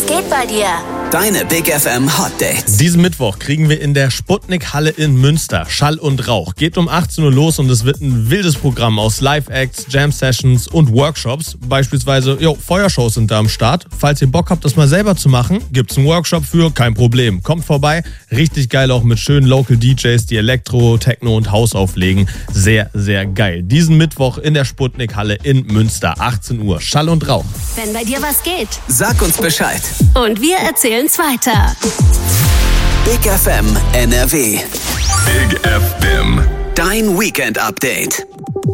Was geht bei dir? Deine Big FM Hot Dates. Diesen Mittwoch kriegen wir in der Sputnik-Halle in Münster Schall und Rauch. Geht um 18 Uhr los und es wird ein wildes Programm aus Live-Acts, Jam-Sessions und Workshops. Beispielsweise, Feuershows sind da am Start. Falls ihr Bock habt, das mal selber zu machen, gibt's einen Workshop für, kein Problem. Kommt vorbei, richtig geil auch mit schönen Local DJs, die Elektro, Techno und House auflegen. Sehr, sehr geil. Diesen Mittwoch in der Sputnik-Halle in Münster, 18 Uhr. Schall und Rauch. Wenn bei dir was geht, Sag uns Bescheid. und wir erzählen's weiter. Big FM NRW. Big FM. Dein Weekend-Update.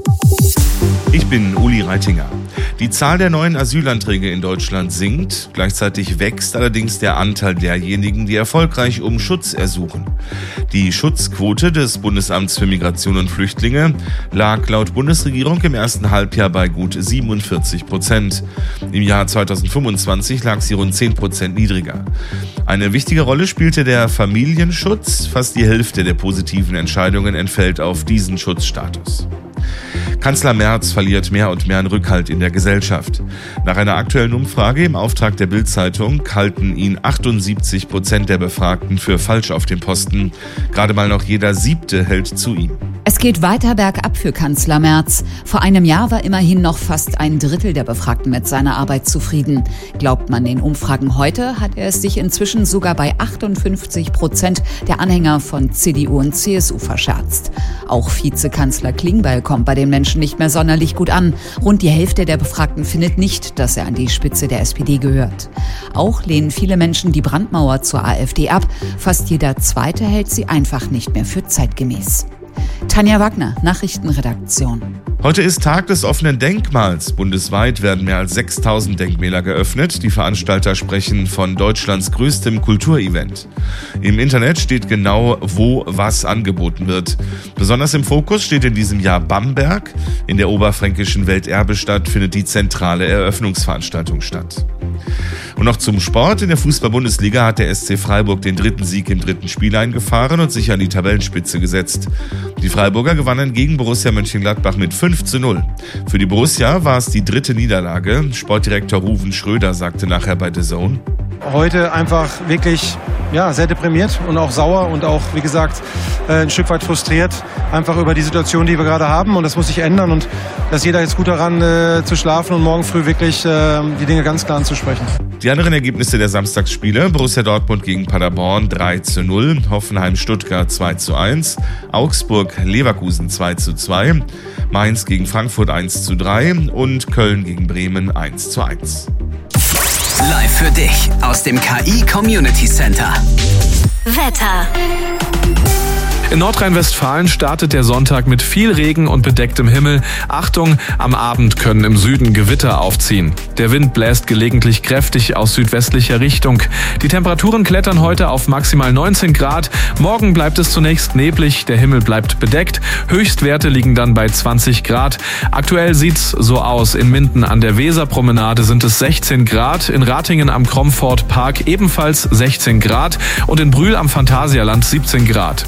Ich bin Uli Reitinger. Die Zahl der neuen Asylanträge in Deutschland sinkt. Gleichzeitig wächst allerdings der Anteil derjenigen, die erfolgreich um Schutz ersuchen. Die Schutzquote des Bundesamts für Migration und Flüchtlinge lag laut Bundesregierung im ersten Halbjahr bei gut 47%. Im Jahr 2025 lag sie rund 10% niedriger. Eine wichtige Rolle spielte der Familienschutz. Fast die Hälfte der positiven Entscheidungen entfällt auf diesen Schutzstatus. Kanzler Merz verliert mehr und mehr an Rückhalt in der Gesellschaft. Nach einer aktuellen Umfrage im Auftrag der Bild-Zeitung halten ihn 78% der Befragten für falsch auf dem Posten. Gerade mal noch jeder Siebte hält zu ihm. Es geht weiter bergab für Kanzler Merz. Vor einem Jahr war immerhin noch fast ein Drittel der Befragten mit seiner Arbeit zufrieden. Glaubt man den Umfragen heute, hat er es sich inzwischen sogar bei 58% der Anhänger von CDU und CSU verscherzt. Auch Vizekanzler Klingbeil kommt bei den Menschen nicht mehr sonderlich gut an. Rund die Hälfte der Befragten findet nicht, dass er an die Spitze der SPD gehört. Auch lehnen viele Menschen die Brandmauer zur AfD ab. Fast jeder Zweite hält sie einfach nicht mehr für zeitgemäß. Tanja Wagner, Nachrichtenredaktion. Heute ist Tag des offenen Denkmals. Bundesweit werden mehr als 6.000 Denkmäler geöffnet. Die Veranstalter sprechen von Deutschlands größtem Kulturevent. Im Internet steht genau, wo was angeboten wird. Besonders im Fokus steht in diesem Jahr Bamberg. In der oberfränkischen Welterbestadt findet die zentrale Eröffnungsveranstaltung statt. Und noch zum Sport. In der Fußball-Bundesliga hat der SC Freiburg den dritten Sieg im dritten Spiel eingefahren und sich an die Tabellenspitze gesetzt. Die Freiburger gewannen gegen Borussia Mönchengladbach mit 5:0. Für die Borussia war es die dritte Niederlage. Sportdirektor Ruven Schröder sagte nachher bei The Zone: Heute einfach wirklich sehr deprimiert und auch sauer und auch, wie gesagt, ein Stück weit frustriert, einfach über die Situation, die wir gerade haben. Und das muss sich ändern und dass jeder jetzt gut daran zu schlafen und morgen früh wirklich die Dinge ganz klar anzusprechen. Die anderen Ergebnisse der Samstagsspiele: Borussia Dortmund gegen Paderborn 3:0, Hoffenheim Stuttgart 2:1, Augsburg Leverkusen 2:2, Mainz gegen Frankfurt 1:3 und Köln gegen Bremen 1:1. Live für dich aus dem KI Community Center. Wetter. In Nordrhein-Westfalen startet der Sonntag mit viel Regen und bedecktem Himmel. Achtung, am Abend können im Süden Gewitter aufziehen. Der Wind bläst gelegentlich kräftig aus südwestlicher Richtung. Die Temperaturen klettern heute auf maximal 19 Grad. Morgen bleibt es zunächst neblig, der Himmel bleibt bedeckt. Höchstwerte liegen dann bei 20 Grad. Aktuell sieht's so aus. In Minden an der Weserpromenade sind es 16 Grad, in Ratingen am Cromford Park ebenfalls 16 Grad und in Brühl am Phantasialand 17 Grad.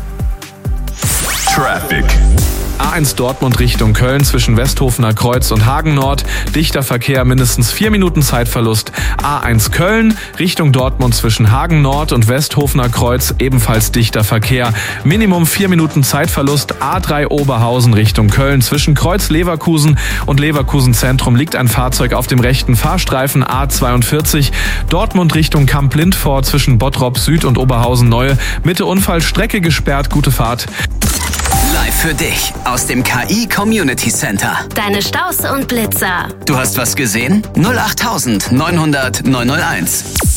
Traffic. A1 Dortmund Richtung Köln zwischen Westhofener Kreuz und Hagen Nord. Dichter Verkehr, mindestens 4 Minuten Zeitverlust. A1 Köln Richtung Dortmund zwischen Hagen Nord und Westhofener Kreuz, ebenfalls dichter Verkehr. Minimum 4 Minuten Zeitverlust. A3 Oberhausen Richtung Köln zwischen Kreuz Leverkusen und Leverkusen Zentrum liegt ein Fahrzeug auf dem rechten Fahrstreifen. A42 Dortmund Richtung Kamp-Lindfort zwischen Bottrop Süd und Oberhausen Neue. Mitte Unfall, Strecke gesperrt, gute Fahrt. Live für dich aus dem KI Community Center. Deine Staus und Blitzer. Du hast was gesehen? 08900 901.